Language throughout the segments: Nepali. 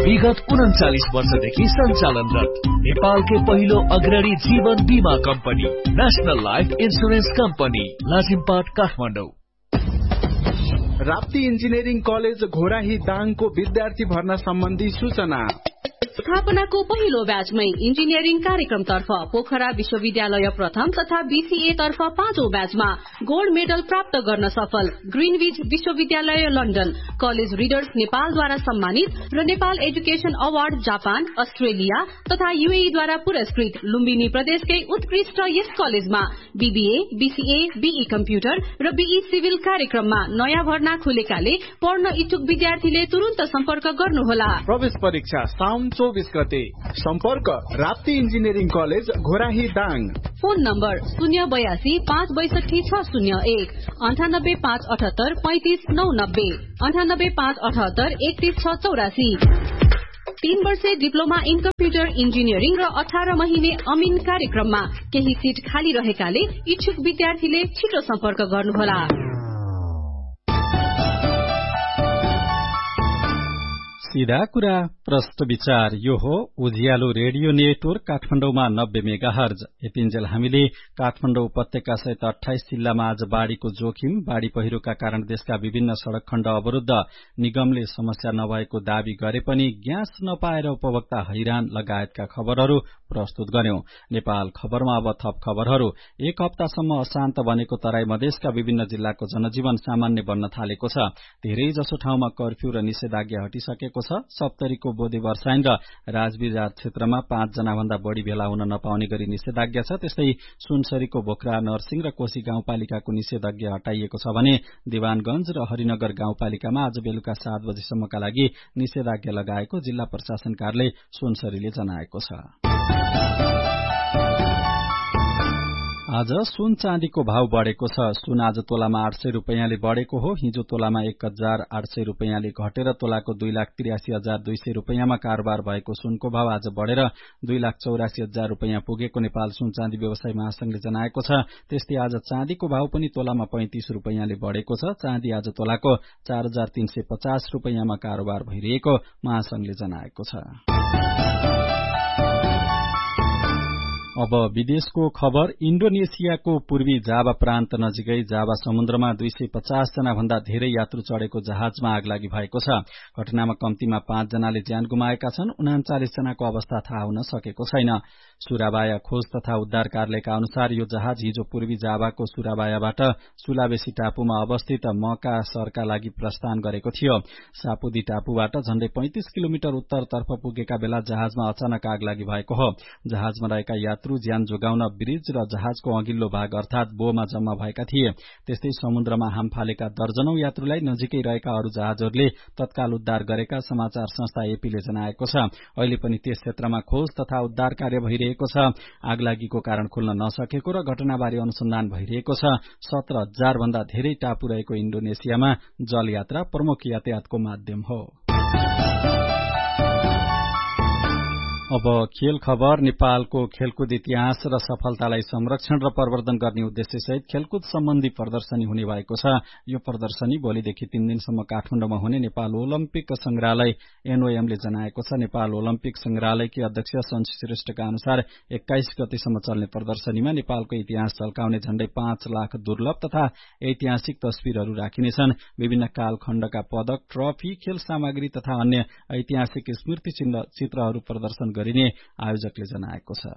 विगत 39 वर्षदेखि सञ्चालनरत नेपालकै पहिलो अग्रणी जीवन बीमा company national life insurance company Lazimpat Kathmandu. Rapti engineering college Ghorahi दाङको विद्यार्थी भर्ना सम्बन्धी सूचना। स्थापनाको पहिलो ब्याचमै इन्जिनियरिङ कार्यक्रमतर्फ पोखरा विश्वविद्यालय प्रथम तथा बीसीए तर्फ 5औं ब्याचमा गोल्ड मेडल प्राप्त गर्न सफल ग्रीनविच विश्वविद्यालय लन्डन कलेज रिडर्स नेपालद्वारा सम्मानित र Nepal education award Japan Australia तथा यूएईद्वारा पुरस्कृत लुम्बिनी प्रदेशकै उत्कृष्ट यस कलेजमा बीबीए बीसीए बीई कम्प्युटर र बीई सिभिल कार्यक्रममा नयाँ भर्ना खुलेकाले पढ्न इच्छुक विद्यार्थीले तुरुन्त सम्पर्क गर्नुहोला। प्रवेश परीक्षा साउन 24 गते। सम्पर्क Rapti engineering college Ghorahi Dang. Phone number 082 562 601 98 578 35 990 98 578 31 684। 3 वर्षे डिप्लोमा इन कम्प्युटर इन्जिनियरिङ र 18 महिने अमिन कार्यक्रममा केही सीट खाली रहेकाले इच्छुक विद्यार्थीले छिटो सम्पर्क गर्नुहोला। सीधा कुरा प्रश्न विचार यो हो उज्यालो रेडियो नेटवर्क काठमाडौँमा 90 मेगाहर्ज। यतिन्जेल हामीले काठमाडौँ उपत्यका सहित 28 जिल्लामा आज बाढ़ीको जोखिम बाढ़ी पहिरोका कारण देशका विभिन्न सड़क खण्ड अवरुद्ध निगमले समस्या नभएको दावी गरे पनि ग्यास नपाएर उपभोक्ता हैरान लगायतका खबरहरू प्रस्तुत गर्यौं। नेपाल खबरमा अब थप खबरहरू। एक हप्तासम्म अशान्त बनेको तराई मधेसका विभिन्न जिल्लाको जनजीवन सामान्य बन्न थालेको छ। धेरै जसो ठाउँमा कर्फ्यू र निषेधाज्ञा हटिसकेको छ। सप्तरीको बोधे वर्षाइन र राजविराज क्षेत्रमा 5 जना भन्दा बढ़ी भेला हुन नपाउने गरी निषेधाज्ञा छ। त्यस्तै सुनसरीको बोक्रा नरसिंह र कोशी गाउँपालिकाको निषेधाज्ञा हटाइएको छ भने दिवानगंज र हरिनगर गाउँपालिकामा आज बेलुका 7 बजेसम्मका लागि निषेधाज्ञा लगाएको जिल्ला प्रशासन कार्यालय सुनसरीले जनाएको छ। आज सुन चाँदीको भाव बढ़ेको छ। सुन आज तोलामा 800 रुपैयाँले बढ़ेको हो। हिजो तोलामा 1800 रुपैयाँले घटेर तोलाको 2,83,200 रुपैयाँमा कारोबार भएको सुनको भाव आज बढ़ेर 2,84,000 रुपैयाँ पुगेको नेपाल सुन चाँदी व्यवसायी महासंघले जनाएको छ। त्यस्तै आज चाँदीको भाव पनि तोलामा 35 रुपैयाँले बढ़ेको छ। चाँदी आज तोलाको 4,350 रुपैयाँमा कारोबार भइरहेको महासंघले जनाएको छ। अब विदेशको खबर। इन्डोनेसियाको पूर्वी जावा प्रान्त नजिकै जावा समुद्रमा 250 जना भन्दा धेरै यात्रु चढ़ेको जहाजमा आगलागी भएको छ। घटनामा कम्तीमा 5 जनाले ज्यान गुमाएका छन्। 39 जनाको अवस्था थाहा हुन सकेको छैन। सुराबाया खोज तथा उद्धार कार्यालयका अनुसार यो जहाज हिजो पूर्वी जावाको सुराबायाबाट सुलावेसी टापुमा अवस्थित मकासरका लागि प्रस्थान गरेको थियो। सापुदी टापुबाट झण्डै 35 किलोमिटर उत्तरतर्फ पुगेका बेला जहाजमा अचानक आगलागी भएको हो। जहाजमा रहेका यात्रु ज्यान जोगाउन ब्रिज र जहाजको अघिल्लो भाग अर्थात बोमा जम्मा भएका थिए। त्यस्तै समुद्रमा हाम फालेका दर्जनौं यात्रुलाई नजिकै रहेका अरू जहाजहरूले तत्काल उद्धार गरेका समाचार संस्था एपीले जनाएको छ। अहिले पनि त्यस क्षेत्रमा खोज तथा उद्धार कार्य भइरहेको छ। आगलागीको कारण खुल्न नसकेको र घटनाबारे अनुसन्धान भइरहेको छ। 17,000 भन्दा धेरै टापु रहेको इन्डोनेसियामा जलयात्रा प्रमुख यातायातको माध्यम हो। अब खेल खबर। नेपालको खेलकुद इतिहास र सफलतालाई संरक्षण र प्रवर्धन गर्ने उद्देश्यसहित खेलकुद सम्बन्धी प्रदर्शनी हुने भएको छ। यो प्रदर्शनी भोलिदेखि 3 दिनसम्म काठमाडौँमा हुने नेपाल ओलम्पिक संग्रहालय एनओएमले जनाएको छ। नेपाल ओलम्पिक संग्रहालयकी अध्यक्ष सञ्ची श्रेष्ठका अनुसार 21 गतेसम्म चल्ने प्रदर्शनीमा नेपालको इतिहास झल्काउने झण्डै 5 लाख दुर्लभ तथा ऐतिहासिक तस्विरहरू राखिनेछन्। विभिन्न कालखण्डका पदक, ट्रफी, खेल सामग्री तथा अन्य ऐतिहासिक स्मृति चित्रहरू प्रदर्शन गरिने आयोजकले जनाएको छ।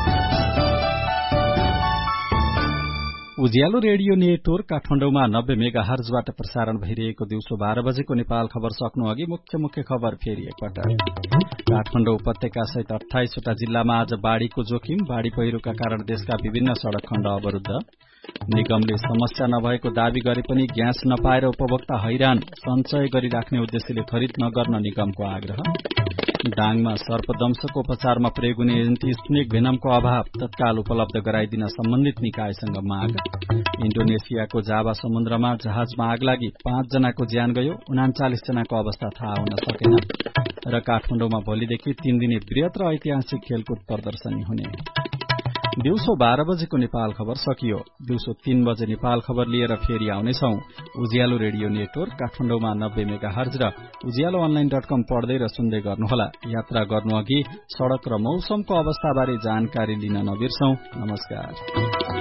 उज्यालो रेडियो नेटवर्क काठमाडौँमा 90 मेगाहर्जबाट प्रसारण भइरहेको दिउँसो 12 बजेको नेपाल खबर सक्नु अघि मुख्य खबर फेरि एकपटक। काठमाडौँ उपत्यका सहित 28 वटा जिल्लामा आज बाढ़ीको जोखिम बाढ़ी पहिरोका कारण देशका विभिन्न सड़क खण्ड अवरुद्ध। निगमले समस्या नभएको दावी गरे पनि ग्यास नपाएर उपभोक्ता हैरान सञ्चय गरिराख्ने उद्देश्यले खरिद नगर्न निगमको आग्रह। डाङमा सर्पदंशको उपचारमा प्रयोग हुने एन्टी स्नेक भेनमको अभाव तत्काल उपलब्ध गराइदिन सम्बन्धित निकायसँग माग। इन्डोनेसियाको जावा समुद्रमा जहाजमा आगलागी 5 जनाको ज्यान गयो। 39 जनाको अवस्था थाहा हुन सकेन। र काठमाडौँमा भोलिदेखि 3 दिने वृहत र ऐतिहासिक खेलकुद प्रदर्शनी हुने। दिउँसो 12 बजेको नेपाल खबर सकियो। दिउँसो 3 बजे नेपाल खबर लिएर फेरि आउनेछौं। उज्यालो रेडियो नेटवर्क काठमाडौँमा 90 मेगाहर्ज र ujalonline.com पढ्दै र सुन्दै गर्नुहोला। यात्रा गर्नु अघि सड़क र मौसमको अवस्थाबारे जानकारी लिन नबिर्सौं। नमस्कार।